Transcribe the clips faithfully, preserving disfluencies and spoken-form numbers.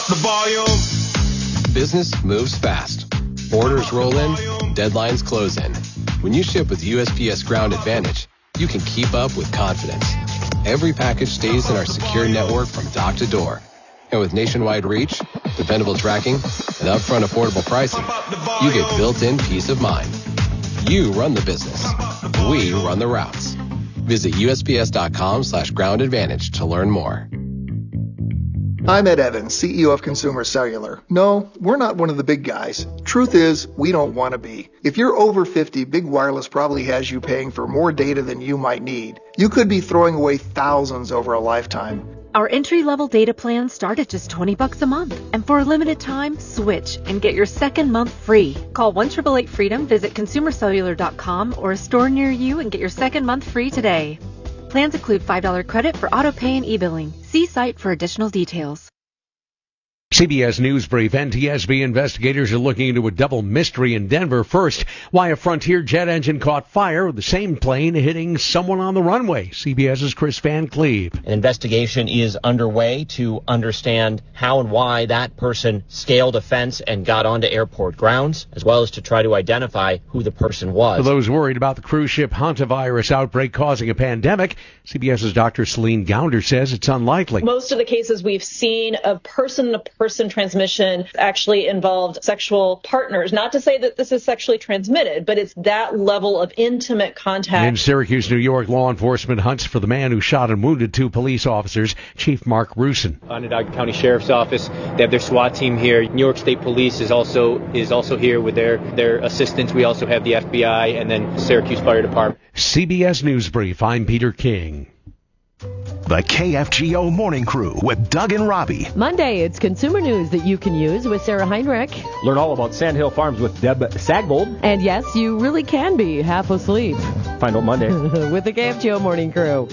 the volume. Business moves fast. Orders roll in, deadlines close in. When you ship with U S P S Ground Advantage, you can keep up with confidence. Every package stays in our secure network from dock to door. And with nationwide reach, dependable tracking, and upfront affordable pricing, you get built-in peace of mind. You run the business. We run the routes. Visit U S P S dot com slash ground advantage to learn more. I'm Ed Evans, C E O of Consumer Cellular. No, we're not one of the big guys. Truth is, we don't want to be. If you're over fifty, Big Wireless probably has you paying for more data than you might need. You could be throwing away thousands over a lifetime. Our entry-level data plans start at just twenty bucks a month. And for a limited time, switch and get your second month free. Call one eight eight eight freedom, visit consumer cellular dot com or a store near you and get your second month free today. Plans include five dollars credit for auto pay and e-billing. See site for additional details. C B S News Brief. N T S B investigators are looking into a double mystery in Denver. First, why a Frontier jet engine caught fire with the same plane hitting someone on the runway. CBS's Chris Van Cleve. An investigation is underway to understand how and why that person scaled a fence and got onto airport grounds, as well as to try to identify who the person was. For those worried about the cruise ship hantavirus outbreak causing a pandemic, CBS's Doctor Celine Gounder says it's unlikely. Most of the cases we've seen of person-to-person transmission actually involved sexual partners. Not to say that this is sexually transmitted, but it's that level of intimate contact. In Syracuse, New York, law enforcement hunts for the man who shot and wounded two police officers. Chief Mark Rusin. Onondaga County Sheriff's Office, they have their SWAT team here. New York State Police is also is also here with their, their assistants. We also have the F B I and then Syracuse Fire Department. C B S News Brief. I'm Peter King. The K F G O Morning Crew with Doug and Robbie. Monday, it's consumer news that you can use with Sarah Heinrich. Learn all about Sandhill Farms with Deb Sagbold. And yes, you really can be half asleep. Find out Monday. With the K F G O Morning Crew.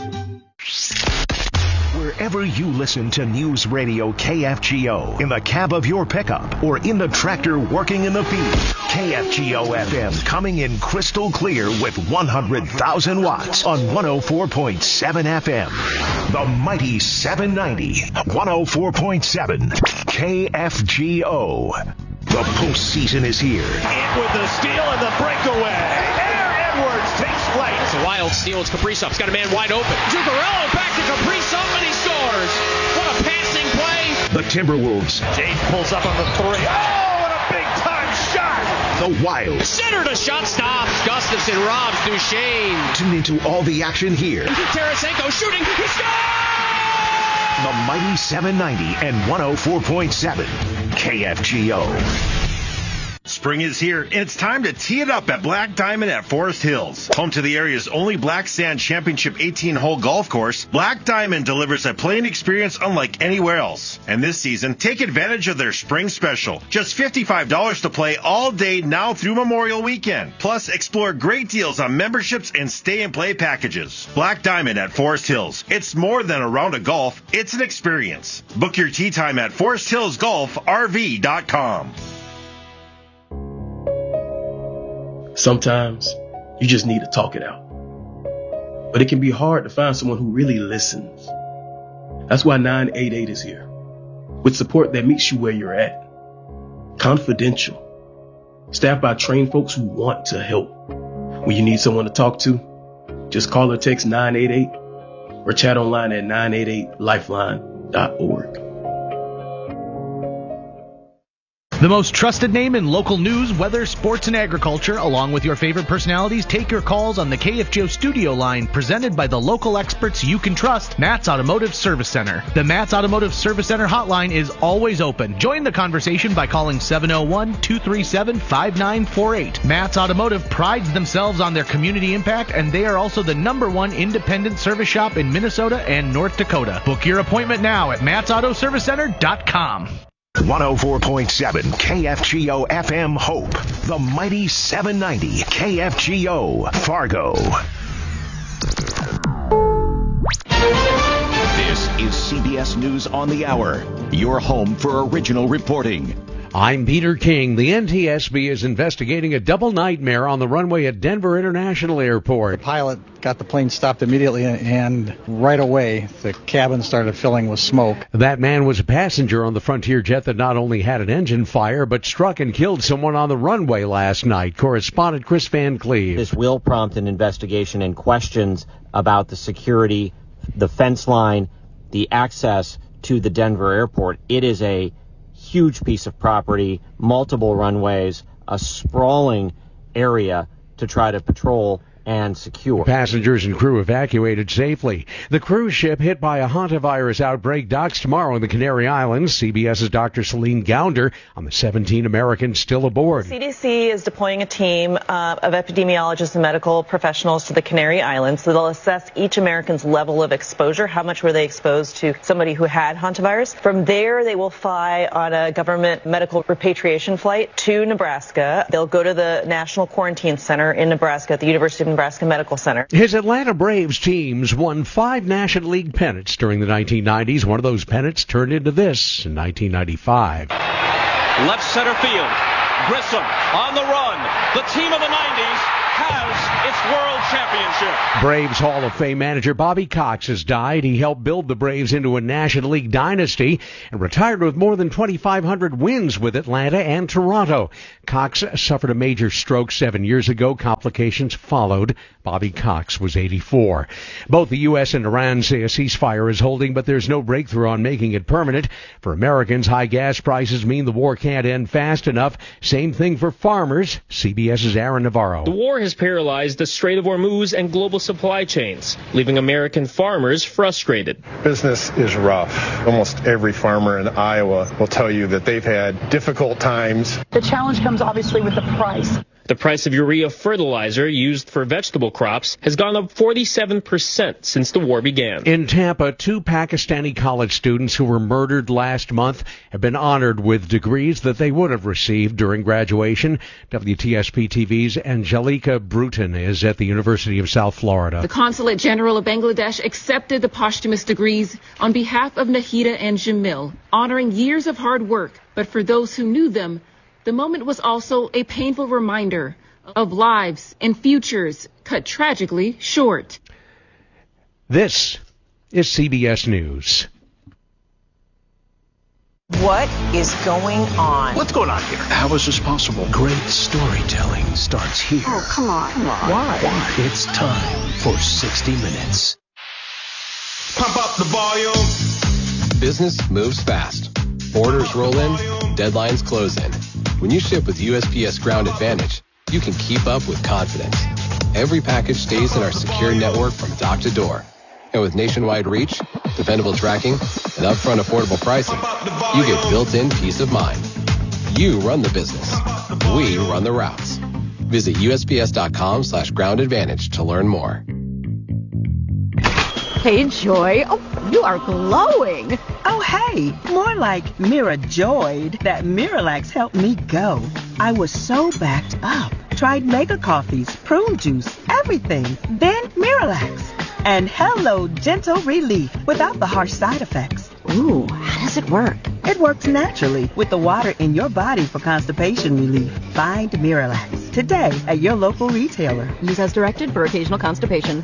Wherever you listen to News Radio K F G O, in the cab of your pickup or in the tractor working in the field, K F G O F M coming in crystal clear with one hundred thousand watts on one oh four point seven F M. The mighty seven ninety, one oh four point seven K F G O. The postseason is here. In with the steal and the breakaway. Air Edwards takes flight. It's a wild steal. It's Kaprizov. He's got a man wide open. Zuccarello back to Kaprizov and he scores. What a passing play. The Timberwolves. James pulls up on the three. Oh, what a big time shot. The Wild. Center to shot stops. Gustafson robs Duchesne. Tune into all the action here. Tarasenko shooting. He scores! The mighty seven ninety and one oh four point seven K F G O. Spring is here, and it's time to tee it up at Black Diamond at Forest Hills. Home to the area's only Black Sand Championship eighteen-hole golf course, Black Diamond delivers a playing experience unlike anywhere else. And this season, take advantage of their spring special. Just fifty-five dollars to play all day now through Memorial Weekend. Plus, explore great deals on memberships and stay-and-play packages. Black Diamond at Forest Hills. It's more than a round of golf. It's an experience. Book your tee time at forest hills golf r v dot com. Sometimes you just need to talk it out. But it can be hard to find someone who really listens. That's why nine eight eight is here, with support that meets you where you're at. Confidential. Staffed by trained folks who want to help. When you need someone to talk to, just call or text nine eight eight or chat online at nine eight eight lifeline dot org. The most trusted name in local news, weather, sports, and agriculture, along with your favorite personalities, take your calls on the K F G O studio line, presented by the local experts you can trust, Matt's Automotive Service Center. The Matt's Automotive Service Center hotline is always open. Join the conversation by calling seven oh one, two three seven, five nine four eight. Matt's Automotive prides themselves on their community impact, and they are also the number one independent service shop in Minnesota and North Dakota. Book your appointment now at matts auto service center dot com. one oh four point seven K F G O F M Hope. The mighty seven ninety K F G O Fargo. This is C B S News on the Hour, your home for original reporting. I'm Peter King. The N T S B is investigating a double nightmare on the runway at Denver International Airport. The pilot got the plane stopped immediately, and right away the cabin started filling with smoke. That man was a passenger on the Frontier jet that not only had an engine fire, but struck and killed someone on the runway last night. Correspondent Chris Van Cleve. This will prompt an investigation and questions about the security, the fence line, the access to the Denver airport. It is a huge piece of property, multiple runways, a sprawling area to try to patrol and secure. Passengers and crew evacuated safely. The cruise ship hit by a hantavirus outbreak docks tomorrow in the Canary Islands. CBS's Doctor Celine Gounder on the seventeen Americans still aboard. C D C is deploying a team uh, of epidemiologists and medical professionals to the Canary Islands. So they'll assess each American's level of exposure. How much were they exposed to somebody who had hantavirus? From there, they will fly on a government medical repatriation flight to Nebraska. They'll go to the National Quarantine Center in Nebraska at the University of Nebraska Medical Center. His Atlanta Braves teams won five National League pennants during the nineteen nineties. One of those pennants turned into this in nineteen ninety-five. Left center field. Grissom on the run. The team of the nineties has its world championship. Braves Hall of Fame manager Bobby Cox has died. He helped build the Braves into a National League dynasty and retired with more than twenty-five hundred wins with Atlanta and Toronto. Cox suffered a major stroke seven years ago. Complications followed. Bobby Cox was eighty-four. Both the U S and Iran say a ceasefire is holding, but there's no breakthrough on making it permanent. For Americans, high gas prices mean the war can't end fast enough. Same thing for farmers. CBS's Aaron Navarro. The war has paralyzed the Strait of Hormuz and global supply chains, leaving American farmers frustrated. Business is rough. Almost every farmer in Iowa will tell you that they've had difficult times. The challenge comes obviously with the price. The price of urea fertilizer used for vegetable crops has gone up forty-seven percent since the war began. In Tampa, two Pakistani college students who were murdered last month have been honored with degrees that they would have received during graduation. W T S P T V's Angelica Bruton is at the University of South Florida. The Consulate General of Bangladesh accepted the posthumous degrees on behalf of Nahida and Jamil, honoring years of hard work. But for those who knew them, the moment was also a painful reminder of lives and futures cut tragically short. This is C B S News. What is going on? What's going on here? How is this possible? Great storytelling starts here. Oh, come on. Come on. Why? Why? It's time for sixty minutes. Pump up the volume. Business moves fast. Orders roll in, deadlines close in. When you ship with U S P S Ground Advantage, you can keep up with confidence. Every package stays in our secure network from dock to door. And with nationwide reach, dependable tracking, and upfront affordable pricing, you get built-in peace of mind. You run the business. We run the routes. Visit U S P S dot com slash ground advantage to learn more. Hey, Joy. Oh, you are glowing. Oh, hey. More like Mira joyed that Miralax helped me go. I was so backed up. Tried mega coffees, prune juice, everything. Then Miralax. And hello, gentle relief without the harsh side effects. Ooh, how does it work? It works naturally with the water in your body for constipation relief. Find Miralax today at your local retailer. Use as directed for occasional constipation.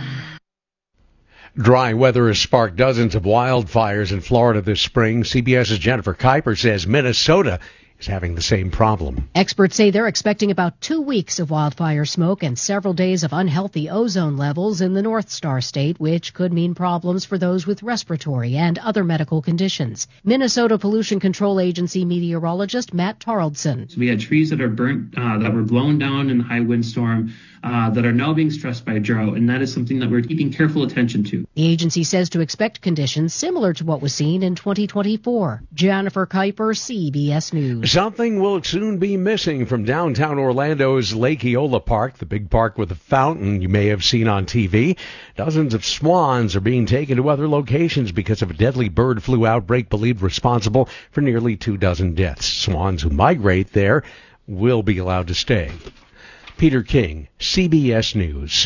Dry weather has sparked dozens of wildfires in Florida this spring. CBS's Jennifer Kuiper says Minnesota is having the same problem. Experts say they're expecting about two weeks of wildfire smoke and several days of unhealthy ozone levels in the North Star State, which could mean problems for those with respiratory and other medical conditions. Minnesota Pollution Control Agency meteorologist Matt Taraldson. So we had trees that are burnt, uh, that were blown down in the high windstorm, uh, that are now being stressed by drought, and that is something that we're keeping careful attention to. The agency says to expect conditions similar to what was seen in twenty twenty-four. Jennifer Kuiper, C B S News. Something will soon be missing from downtown Orlando's Lake Eola Park, the big park with a fountain you may have seen on T V. Dozens of swans are being taken to other locations because of a deadly bird flu outbreak believed responsible for nearly two dozen deaths. Swans who migrate there will be allowed to stay. Peter King, C B S News.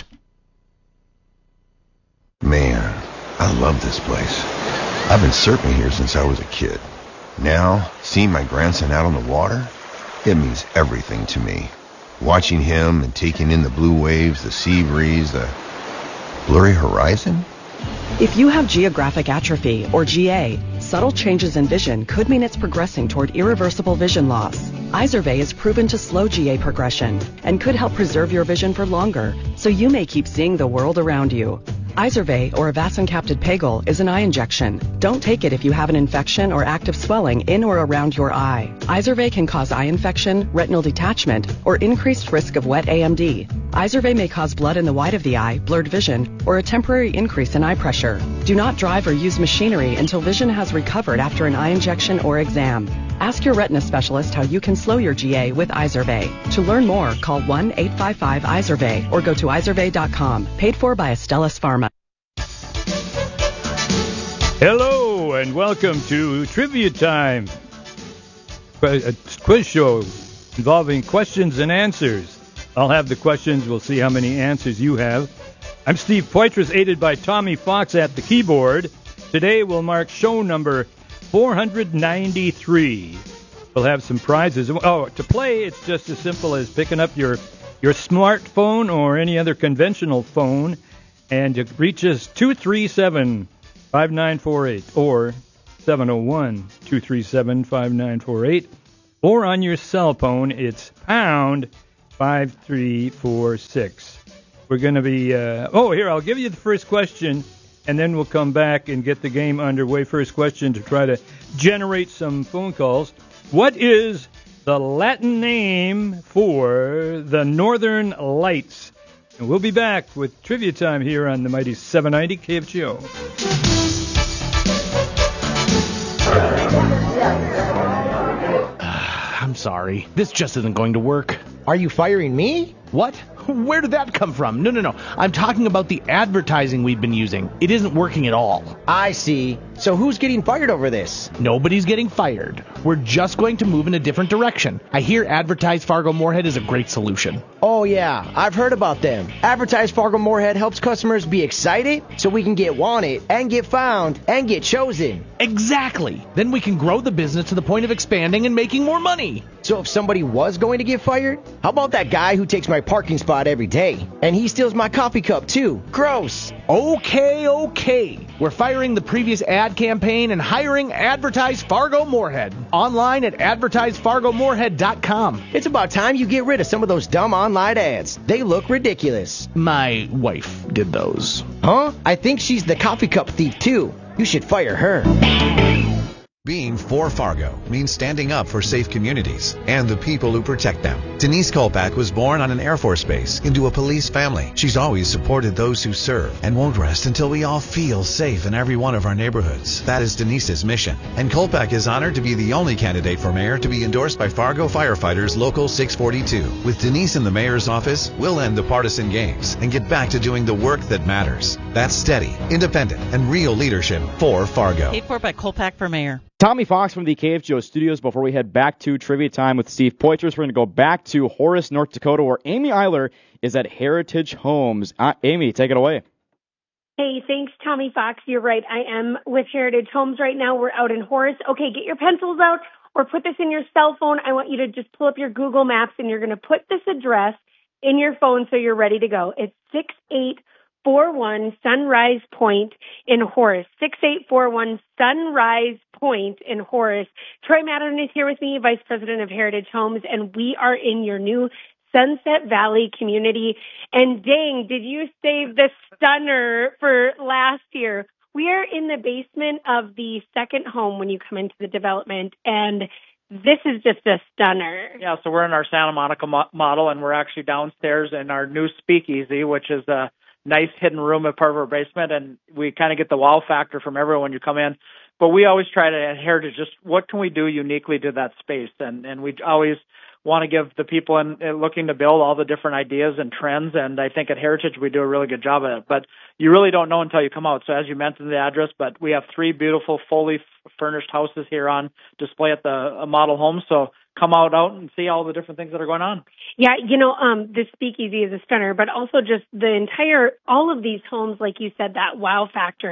Man, I love this place. I've been surfing here since I was a kid. Now, seeing my grandson out on the water, it means everything to me. Watching him and taking in the blue waves, the sea breeze, the blurry horizon. If you have geographic atrophy, or G A, subtle changes in vision could mean it's progressing toward irreversible vision loss. Izervay is proven to slow G A progression and could help preserve your vision for longer, so you may keep seeing the world around you. Izervay, or avacincaptad pegol, is an eye injection. Don't take it if you have an infection or active swelling in or around your eye. Izervay can cause eye infection, retinal detachment, or increased risk of wet A M D. Izervay may cause blood in the white of the eye, blurred vision, or a temporary increase in eye pressure. Do not drive or use machinery until vision has recovered after an eye injection or exam. Ask your retina specialist how you can slow your G A with Izervay. To learn more, call one eight five five Izervay or go to izervay dot com. Paid for by Astellas Pharma. Hello and welcome to Trivia Time, a quiz show involving questions and answers. I'll have the questions. We'll see how many answers you have. I'm Steve Poitras, aided by Tommy Fox at the keyboard. Today we'll mark show number four hundred ninety-three. We'll have some prizes. Oh, to play, it's just as simple as picking up your, your smartphone or any other conventional phone, and you reach us two three seven, five nine four eight or seven oh one, two three seven, five nine four eight, or on your cell phone, it's pound five three four six. We're going to be, uh, oh, here, I'll give you the first question, and then we'll come back and get the game underway. First question to try to generate some phone calls. What is the Latin name for the Northern Lights? And we'll be back with Trivia Time here on the mighty seven ninety K F G O. I'm sorry. This just isn't going to work. Are you firing me? What? Where did that come from? No, no, no. I'm talking about the advertising we've been using. It isn't working at all. I see. So who's getting fired over this? Nobody's getting fired. We're just going to move in a different direction. I hear Advertise Fargo Moorhead is a great solution. Oh, yeah. I've heard about them. Advertise Fargo Moorhead helps customers be excited so we can get wanted and get found and get chosen. Exactly. Then we can grow the business to the point of expanding and making more money. So if somebody was going to get fired, how about that guy who takes my parking spot every day? And he steals my coffee cup, too. Gross. Okay, okay. We're firing the previous ad campaign and hiring Advertise Fargo Moorhead. Online at advertise fargo moorhead dot com. It's about time you get rid of some of those dumb online ads. They look ridiculous. My wife did those. Huh? I think she's the coffee cup thief, too. You should fire her. Being for Fargo means standing up for safe communities and the people who protect them. Denise Kolpak was born on an Air Force base into a police family. She's always supported those who serve and won't rest until we all feel safe in every one of our neighborhoods. That is Denise's mission. And Kolpak is honored to be the only candidate for mayor to be endorsed by Fargo Firefighters Local six forty-two. With Denise in the mayor's office, we'll end the partisan games and get back to doing the work that matters. That's steady, independent, and real leadership for Fargo. Paid for by Kolpak for mayor. Tommy Fox from the K F G O studios. Before we head back to Trivia Time with Steve Poitras, we're going to go back to Horace, North Dakota, where Amy Eiler is at Heritage Homes. Uh, Amy, take it away. Hey, thanks, Tommy Fox. You're right. I am with Heritage Homes right now. We're out in Horace. Okay, get your pencils out or put this in your cell phone. I want you to just pull up your Google Maps, and you're going to put this address in your phone so you're ready to go. It's six eight four one Sunrise Point in Horace. six eight four one Sunrise Point in Horace. Troy Madden is here with me, Vice President of Heritage Homes, and we are in your new Sunset Valley community. And dang, did you save the stunner for last year? We are in the basement of the second home when you come into the development, and this is just a stunner. Yeah, so we're in our Santa Monica mo- model, and we're actually downstairs in our new speakeasy, which is a nice hidden room at part of our basement, and we kind of get the wow factor from everyone when you come in. But we always try to adhere to just what can we do uniquely to that space, and, and we always want to give the people in, in looking to build all the different ideas and trends, and I think at Heritage we do a really good job of it. But you really don't know until you come out. So as you mentioned the address, but we have three beautiful fully furnished houses here on display at the uh, model home. So come out out and see all the different things that are going on. Yeah, you know, um, the speakeasy is a stunner, but also just the entire, all of these homes, like you said, that wow factor.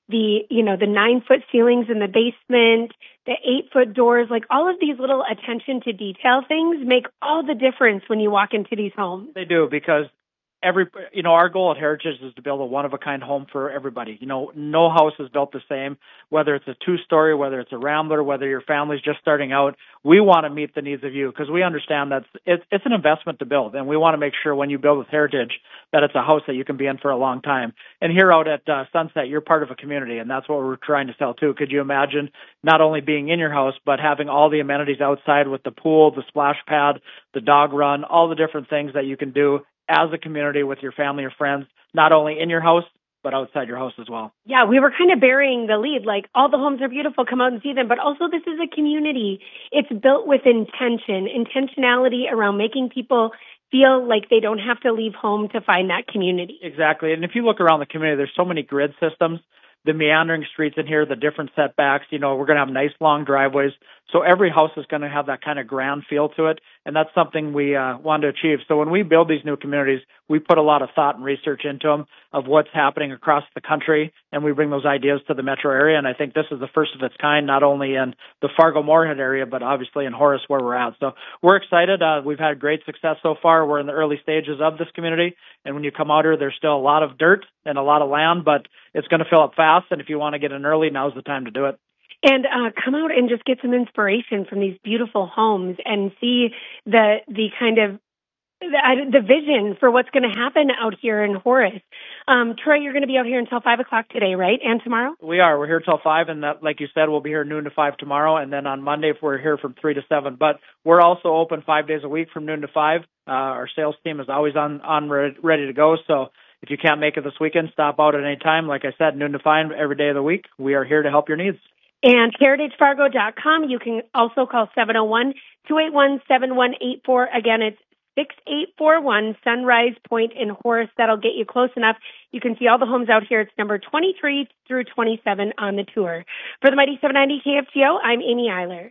the, you know, the nine foot ceilings in the basement, the eight foot doors, like all of these little attention to detail things make all the difference when you walk into these homes. They do, because every, you know, our goal at Heritage is to build a one-of-a-kind home for everybody. You know, no house is built the same, whether it's a two-story, whether it's a rambler, whether your family's just starting out. We want to meet the needs of you because we understand that it's, it's an investment to build, and we want to make sure when you build with Heritage that it's a house that you can be in for a long time. And here out at uh, Sunset, you're part of a community, and that's what we're trying to sell too. Could you imagine not only being in your house, but having all the amenities outside with the pool, the splash pad, the dog run, all the different things that you can do as a community with your family or friends, not only in your house, but outside your house as well. Yeah, we were kind of burying the lead, like all the homes are beautiful, come out and see them, but also this is a community. It's built with intention, intentionality around making people feel like they don't have to leave home to find that community. Exactly, and if you look around the community, there's so many grid systems, the meandering streets in here, the different setbacks, you know, we're going to have nice long driveways. So every house is going to have that kind of grand feel to it. And that's something we uh, want to achieve. So when we build these new communities, we put a lot of thought and research into them of what's happening across the country. And we bring those ideas to the metro area. And I think this is the first of its kind, not only in the Fargo-Moorhead area, but obviously in Horace where we're at. So we're excited. Uh, we've had great success so far. We're in the early stages of this community. And when you come out here, there's still a lot of dirt and a lot of land, but it's going to fill up fast. And if you want to get in early, now's the time to do it. And uh, come out and just get some inspiration from these beautiful homes and see the the kind of the, the vision for what's going to happen out here in Horace. Um, Troy, you're going to be out here until five o'clock today, right? And tomorrow? We are. We're here till five, and that, like you said, we'll be here noon to five tomorrow, and then on Monday we're here from three to seven. But we're also open five days a week from noon to five. Uh, our sales team is always on on re- ready to go. So if you can't make it this weekend, stop out at any time. Like I said, noon to five every day of the week. We are here to help your needs. And heritage fargo dot com. You can also call seven oh one, two eight one, seven one eight four. Again, it's six eight four one Sunrise Point in Horace. That'll get you close enough. You can see all the homes out here. It's number twenty-three through twenty-seven on the tour. For the Mighty seven ninety K F G O, I'm Amy Eiler.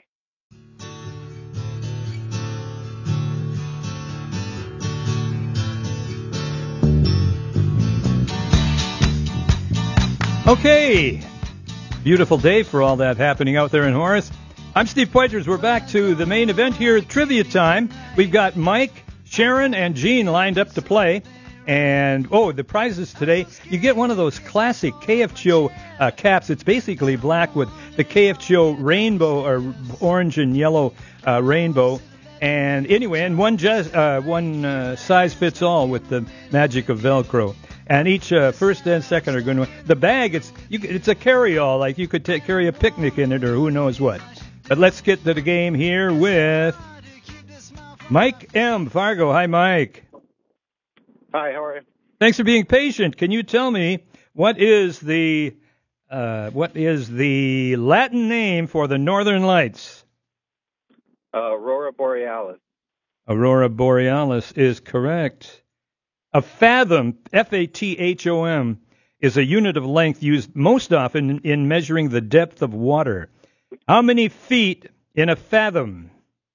Okay. Beautiful day for all that happening out there in Horace. I'm Steve Poitras. We're back to the main event here at Trivia Time. We've got Mike, Sharon, and Gene lined up to play. And, oh, the prizes today, you get one of those classic K F G O uh, caps. It's basically black with the K F G O rainbow, or orange and yellow uh, rainbow. And anyway, and one, just, uh, one uh, size fits all with the magic of Velcro. And each uh, first and second are going to the bag. It's you, it's a carry-all, like you could take, carry a picnic in it, or who knows what. But let's get to the game here with Mike M. Fargo. Hi, Mike. Hi, how are you? Thanks for being patient. Can you tell me what is the uh, what is the Latin name for the Northern Lights? Uh, Aurora Borealis. Aurora Borealis is correct. A fathom, F A T H O M, is a unit of length used most often in measuring the depth of water. How many feet in a fathom?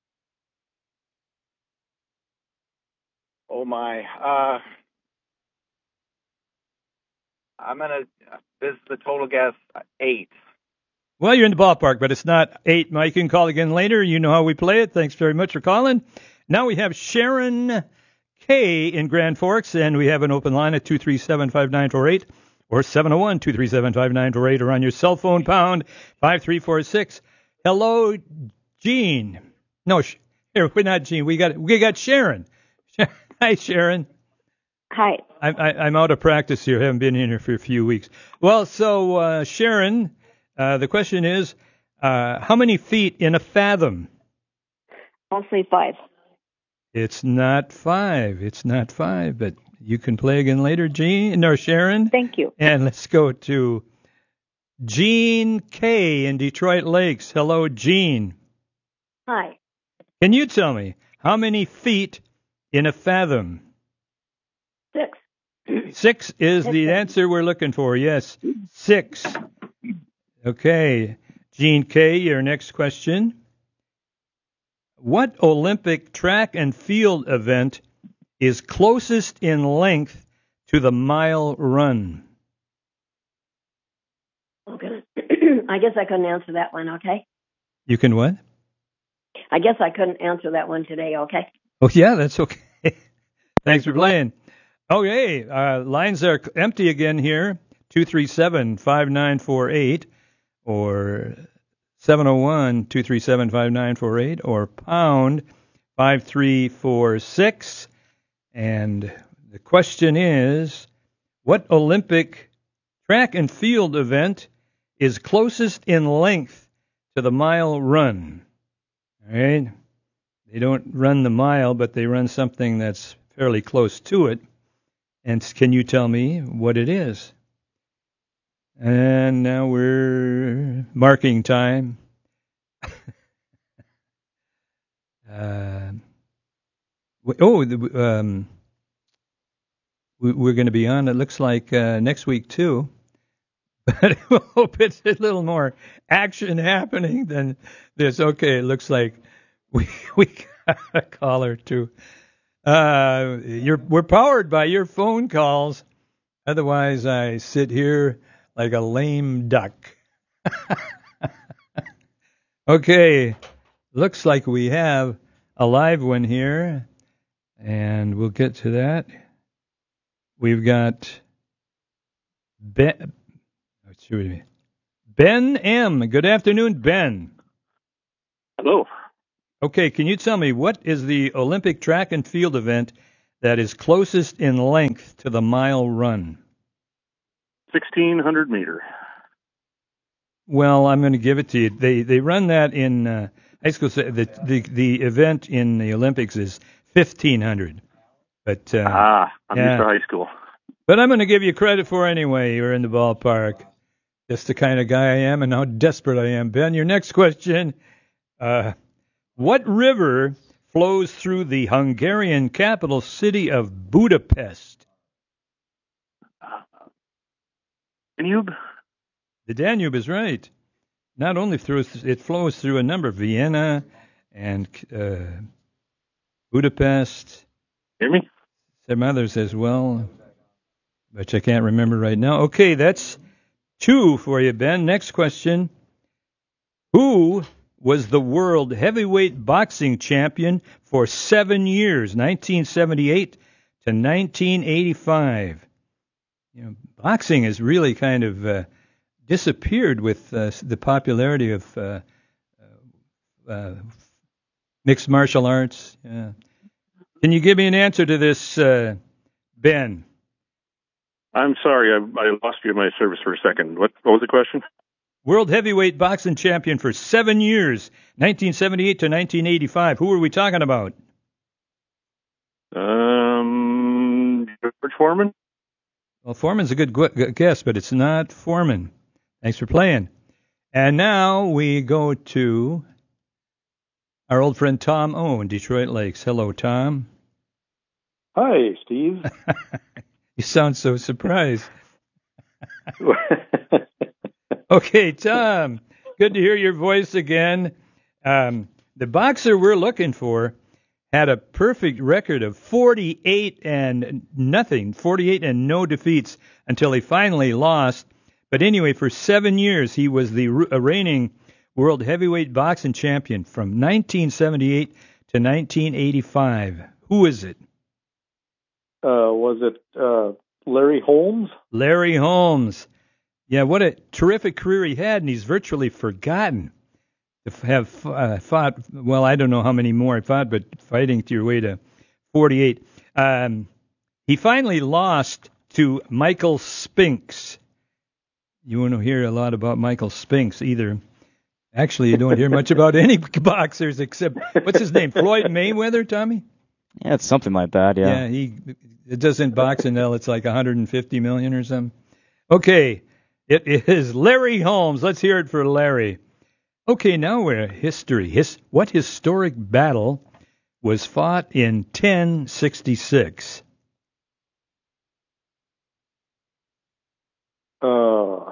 Oh, my. Uh, I'm going to, this is the total guess, eight. Well, you're in the ballpark, but it's not eight. Mike, you can call again later. You know how we play it. Thanks very much for calling. Now we have Sharon K in Grand Forks, and we have an open line at two three seven, five nine four eight or seven oh one, two three seven, five nine four eight, or on your cell phone, pound five three four six. Hello, Gene. No, here, we're not Gene. We got we got Sharon. Hi, Sharon. Hi. I, I, I'm out of practice here. I haven't been in here for a few weeks. Well, so, uh, Sharon, uh, the question is, uh, how many feet in a fathom? I'll say five. It's not five. It's not five, but you can play again later, Jean or Sharon. Thank you. And let's go to Jean K in Detroit Lakes. Hello, Jean. Hi. Can you tell me how many feet in a fathom? Six. Six is the answer we're looking for. Yes, six. Okay, Jean K, your next question. What Olympic track and field event is closest in length to the mile run? I guess I couldn't answer that one, okay? You can what? I guess I couldn't answer that one today, okay? Oh, yeah, that's okay. Thanks for playing. Okay, uh, lines are empty again here. two three seven, five nine four eight or seven oh one, two three seven, five nine four eight or pound five three four six. And the question is, what Olympic track and field event is closest in length to the mile run? All right. They don't run the mile, but they run something that's fairly close to it. And can you tell me what it is? And now we're marking time. uh, oh, the, um, we, we're going to be on, it looks like, uh, next week, too. But I hope it's a little more action happening than this. Okay, it looks like we we got a caller too. Uh, you're we're powered by your phone calls. Otherwise, I sit here like a lame duck. Okay, looks like we have a live one here, and we'll get to that. We've got Ben. Ben M. Good afternoon, Ben. Hello. Okay, can you tell me what is the Olympic track and field event that is closest in length to the mile run? sixteen hundred meter. Well, I'm going to give it to you. They they run that in uh, high school. The, the the event in the Olympics is fifteen hundred. But uh, ah, I'm yeah. used to high school. But I'm going to give you credit for it anyway. You're in the ballpark. Just the kind of guy I am and how desperate I am. Ben, your next question. Uh, what river flows through the Hungarian capital city of Budapest? Uh, Danube? The Danube is right. Not only through, it flows through a number, Vienna and uh, Budapest. Hear me? Some others as well, which I can't remember right now. Okay, that's two for you, Ben. Next question. Who was the world heavyweight boxing champion for seven years, nineteen seventy-eight to nineteen eighty-five? You know, boxing has really kind of uh, disappeared with uh, the popularity of uh, uh, mixed martial arts. Yeah. Can you give me an answer to this, uh, Ben? I'm sorry, I, I lost you in my service for a second. What, what was the question? World heavyweight boxing champion for seven years, nineteen seventy-eight to nineteen eighty-five. Who are we talking about? Um, George Foreman? Well, Foreman's a good gu- guess, but it's not Foreman. Thanks for playing. And now we go to our old friend Tom O in Detroit Lakes. Hello, Tom. Hi, Steve. You sound so surprised. Okay, Tom, good to hear your voice again. Um, the boxer we're looking for had a perfect record of forty-eight and nothing, forty-eight and no defeats until he finally lost. But anyway, for seven years, he was the reigning world heavyweight boxing champion from nineteen seventy-eight to nineteen eighty-five. Who is it? Uh, was it uh, Larry Holmes? Larry Holmes. Yeah, what a terrific career he had, and he's virtually forgotten to have uh, fought, well, I don't know how many more he fought, but fighting to your way to forty-eight. Um, he finally lost to Michael Spinks. You won't hear a lot about Michael Spinks either. Actually, you don't hear much about any boxers except, what's his name, Floyd Mayweather, Tommy? Yeah, it's something like that, yeah. Yeah, he it doesn't box until it's like one hundred fifty million or something. Okay, it is Larry Holmes. Let's hear it for Larry. Okay, now we're at history. His, what historic battle was fought in ten sixty-six? Uh,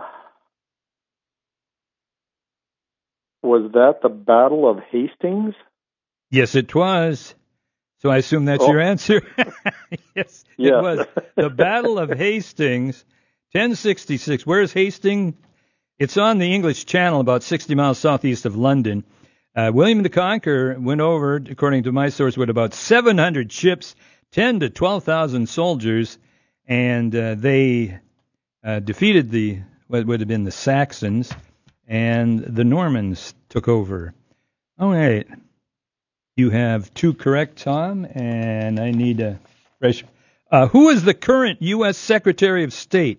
was that the Battle of Hastings? Yes, it was. So I assume that's oh. your answer. Yes, yeah. It was. The Battle of Hastings, ten sixty-six. Where's Hastings? It's on the English Channel, about sixty miles southeast of London. Uh, William the Conqueror went over, according to my source, with about seven hundred ships, ten to twelve thousand soldiers, and uh, they uh, defeated the what would have been the Saxons, and the Normans took over. All right. You have two correct, Tom, and I need a fresh. Uh, who is the current U S Secretary of State?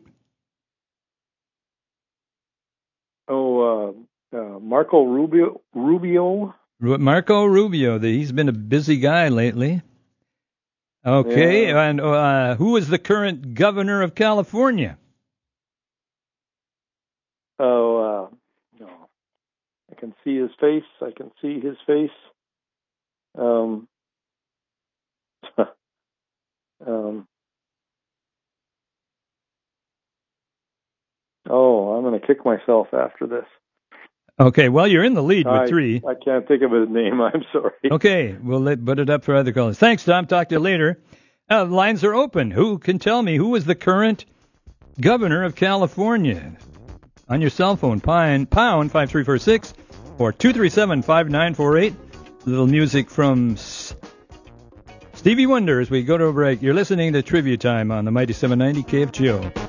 Oh, uh, uh, Marco Rubio. Rubio. Marco Rubio. He's been a busy guy lately. Okay, Yeah. and uh, who is the current governor of California? Oh, uh, no. I can see his face. I can see his face. Um. um. Oh, I'm going to kick myself after this. Okay, well, you're in the lead with I, three. I can't think of his name. I'm sorry. Okay, we'll let, put it up for other callers. Thanks, Tom. Talk to you later. Uh, lines are open. Who can tell me who is the current governor of California? On your cell phone, pound, pound five three four six or two three seven five nine four eight. A little music from S- Stevie Wonder as we go to a break. You're listening to Trivia Time on the Mighty seven ninety K F G O.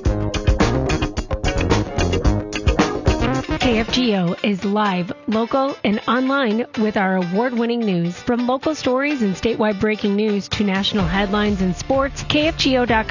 K F G O is live, local, and online with our award-winning news. From local stories and statewide breaking news to national headlines and sports, K F G O dot com